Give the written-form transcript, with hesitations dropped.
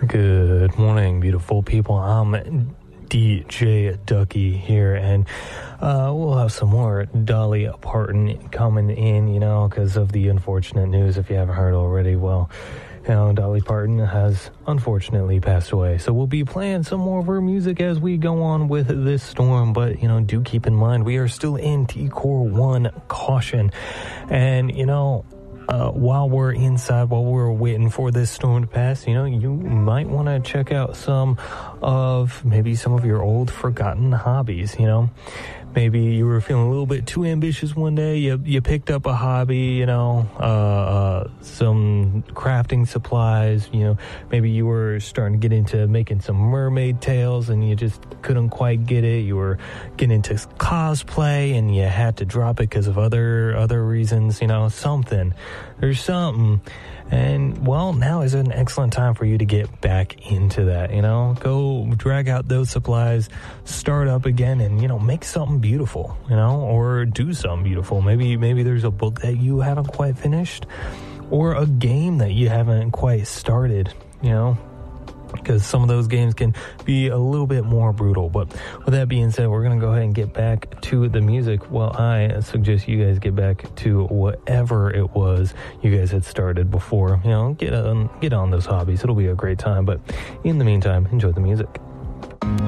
Good morning, beautiful people. I'm DJ Ducky here, and we'll have some more Dolly Parton coming in, because of the unfortunate news. If you haven't heard already, well, Dolly Parton has unfortunately passed away. So we'll be playing some more of her music as we go on with this storm. But, do keep in mind, we are still in T-Core 1 caution. And, while we're inside, while we're waiting for this storm to pass, you might want to check out some of your old forgotten hobbies, Maybe you were feeling a little bit too ambitious one day. You picked up a hobby, some crafting supplies, Maybe you were starting to get into making some mermaid tails and you just couldn't quite get it. You were getting into cosplay and you had to drop it because of other reasons, something. There's something. And, well, now is an excellent time for you to get back into that, Go drag out those supplies, start up again, and, make something beautiful, or do something beautiful. Maybe there's a book that you haven't quite finished, or a game that you haven't quite started, because some of those games can be a little bit more brutal. But with that being said, we're going to go ahead and get back to the music. Well, I suggest you guys get back to whatever it was you guys had started before. Get on those hobbies. It'll be a great time. But in the meantime, enjoy the music.